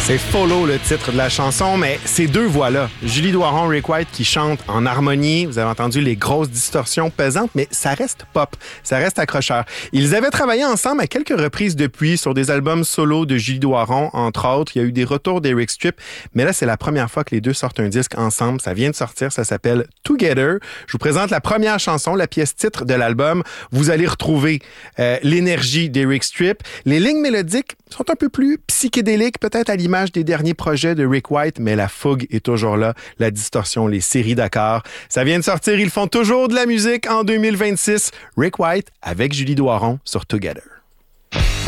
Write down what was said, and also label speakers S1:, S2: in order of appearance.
S1: C'est Follow le titre de la chanson, mais ces deux voix-là, Julie Doiron, Rick White qui chantent en harmonie, vous avez entendu les grosses distorsions pesantes, mais ça reste pop, ça reste accrocheur. Ils avaient travaillé ensemble à quelques reprises depuis sur des albums solo de Julie Doiron, entre autres. Il y a eu des retours d'Eric Stripp, mais là, c'est la première fois que les deux sortent un disque ensemble. Ça vient de sortir, ça s'appelle Together. Je vous présente la première chanson, la pièce titre de l'album. Vous allez retrouver l'énergie d'Eric Stripp. Les lignes mélodiques sont un peu plus psychédéliques, peut-être à l'image des derniers projets de Rick White, mais la fougue est toujours là, la distorsion, les séries d'accords. Ça vient de sortir, ils font toujours de la musique en 2026. Rick White avec Julie Doiron sur Together.